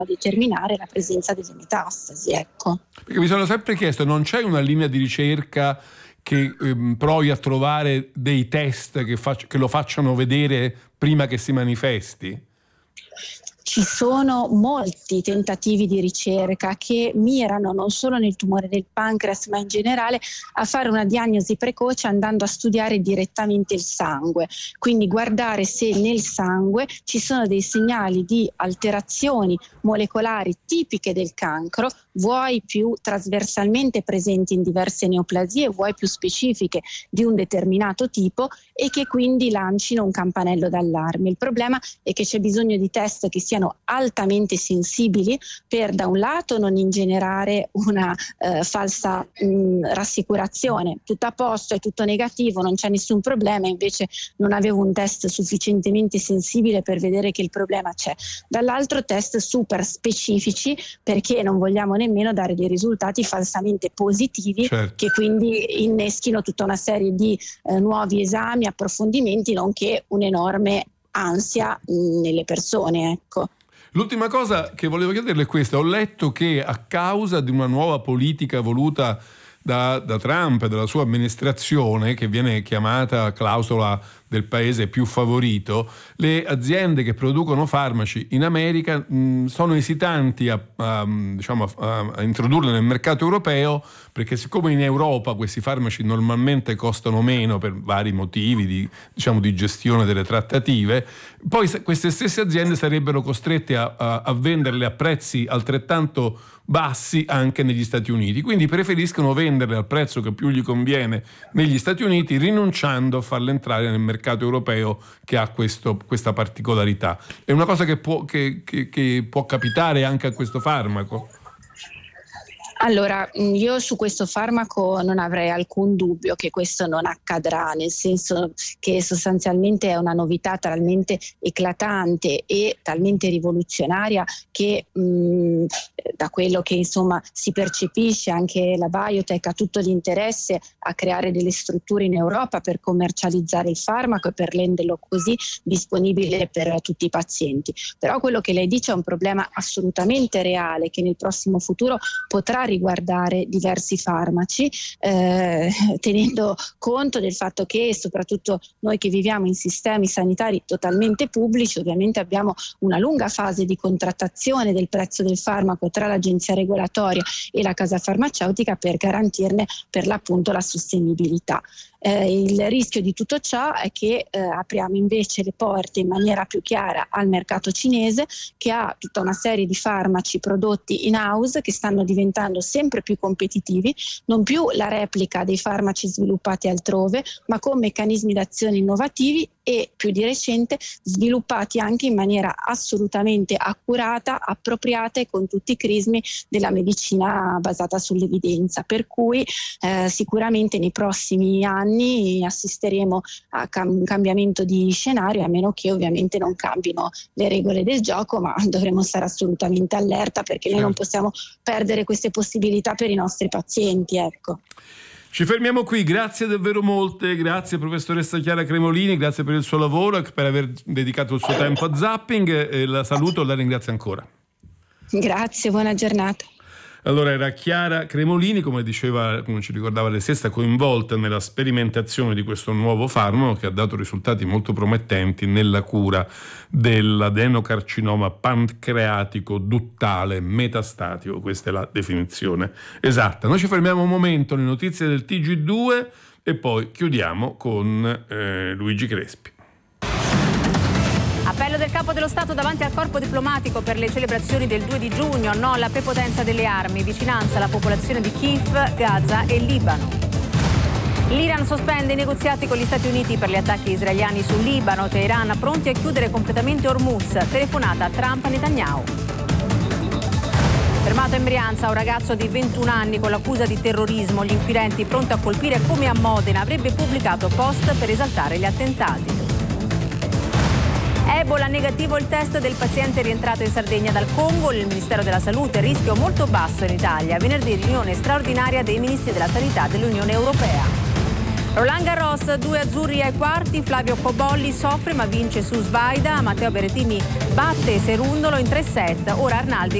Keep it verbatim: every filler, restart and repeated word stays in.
determinare la presenza delle metastasi, ecco. Perché mi sono sempre chiesto, non c'è una linea di ricerca che ehm, provi a trovare dei test che, faccia, che lo facciano vedere prima che si manifesti? Ci sono molti tentativi di ricerca che mirano non solo nel tumore del pancreas ma in generale a fare una diagnosi precoce andando a studiare direttamente il sangue, quindi guardare se nel sangue ci sono dei segnali di alterazioni molecolari tipiche del cancro, vuoi più trasversalmente presenti in diverse neoplasie, vuoi più specifiche di un determinato tipo e che quindi lancino un campanello d'allarme. Il problema è che c'è bisogno di test che siano altamente sensibili per da un lato non ingenerare una eh, falsa mh, rassicurazione, tutto a posto, è tutto negativo, non c'è nessun problema, invece non avevo un test sufficientemente sensibile per vedere che il problema c'è. Dall'altro test super specifici perché non vogliamo nemmeno dare dei risultati falsamente positivi, certo, che quindi inneschino tutta una serie di eh, nuovi esami, approfondimenti, nonché un'enorme ansia mh, nelle persone, ecco. L'ultima cosa che volevo chiederle è questa: ho letto che a causa di una nuova politica voluta da, da Trump e dalla sua amministrazione, che viene chiamata clausola del paese più favorito, le aziende che producono farmaci in America mh, sono esitanti a, a, diciamo, a, a introdurli nel mercato europeo, perché siccome in Europa questi farmaci normalmente costano meno per vari motivi di, diciamo, di gestione delle trattative, poi queste stesse aziende sarebbero costrette a, a, a venderle a prezzi altrettanto bassi anche negli Stati Uniti, quindi preferiscono venderle al prezzo che più gli conviene negli Stati Uniti, rinunciando a farle entrare nel mercato europeo che ha questo, questa particolarità. È una cosa che può, che, che, che può capitare anche a questo farmaco? Allora, io su questo farmaco non avrei alcun dubbio che questo non accadrà, nel senso che sostanzialmente è una novità talmente eclatante e talmente rivoluzionaria che mh, da quello che insomma si percepisce anche la biotech ha tutto l'interesse a creare delle strutture in Europa per commercializzare il farmaco e per renderlo così disponibile per tutti i pazienti. Però quello che lei dice è un problema assolutamente reale che nel prossimo futuro potrà riguardare diversi farmaci, eh, tenendo conto del fatto che soprattutto noi che viviamo in sistemi sanitari totalmente pubblici ovviamente abbiamo una lunga fase di contrattazione del prezzo del farmaco tra l'agenzia regolatoria e la casa farmaceutica per garantirne per l'appunto la sostenibilità. Eh, il rischio di tutto ciò è che eh, apriamo invece le porte in maniera più chiara al mercato cinese, che ha tutta una serie di farmaci prodotti in house che stanno diventando sempre più competitivi, non più la replica dei farmaci sviluppati altrove, ma con meccanismi d'azione innovativi e più di recente sviluppati anche in maniera assolutamente accurata, appropriata e con tutti i crismi della medicina basata sull'evidenza, per cui eh, sicuramente nei prossimi anni assisteremo a un cambiamento di scenario, a meno che ovviamente non cambino le regole del gioco, ma dovremo stare assolutamente allerta perché certo, noi non possiamo perdere queste possibilità per i nostri pazienti, ecco. Ci fermiamo qui, grazie davvero molte, grazie professoressa Chiara Cremolini, grazie per il suo lavoro e per aver dedicato il suo tempo a Zapping, e la saluto e la ringrazio ancora. Grazie, buona giornata. Allora era Chiara Cremolini, come diceva, come ci ricordava lei stessa, coinvolta nella sperimentazione di questo nuovo farmaco che ha dato risultati molto promettenti nella cura dell'adenocarcinoma pancreatico duttale metastatico. Questa è la definizione esatta. Noi ci fermiamo un momento, le notizie del T G due e poi chiudiamo con eh, Luigi Crespi. Appello del capo dello Stato davanti al corpo diplomatico per le celebrazioni del due di giugno, no alla prepotenza delle armi, vicinanza alla popolazione di Kiev, Gaza e Libano. L'Iran sospende i negoziati con gli Stati Uniti per gli attacchi israeliani sul Libano, Teheran pronti a chiudere completamente Hormuz, telefonata a Trump e Netanyahu. Fermato in Brianza un ragazzo di ventuno anni con l'accusa di terrorismo, gli inquirenti pronti a colpire come a Modena, avrebbe pubblicato post per esaltare gli attentati. Ebola, negativo il test del paziente rientrato in Sardegna dal Congo. Il Ministero della Salute, rischio molto basso in Italia. Venerdì riunione straordinaria dei ministri della Sanità dell'Unione Europea. Roland Garros, due azzurri ai quarti, Flavio Cobolli soffre ma vince su Svaida, Matteo Berrettini batte Serundolo in tre set, ora Arnaldi